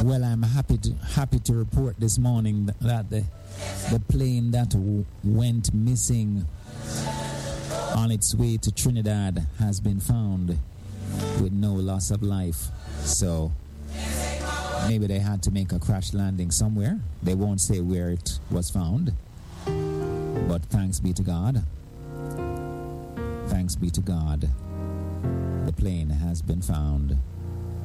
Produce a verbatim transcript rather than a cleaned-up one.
Well, I'm happy to happy to report this morning that the the plane that w- went missing on its way to Trinidad has been found with no loss of life. So maybe they had to make a crash landing somewhere. They won't say where it was found. But thanks be to God. Thanks be to God. The plane has been found.